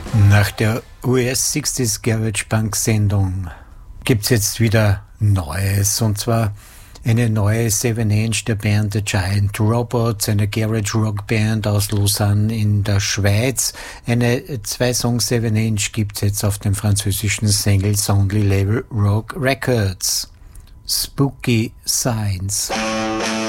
Nach der US 60s Garage Punk Sendung gibt's jetzt wieder Neues, und zwar eine neue 7-Inch der Band The Giant Robots, eine Garage Rock Band aus Lausanne in der Schweiz. Eine 2-Song 7-Inch gibt's jetzt auf dem französischen Singles Only Label Rock Records. Spooky Signs.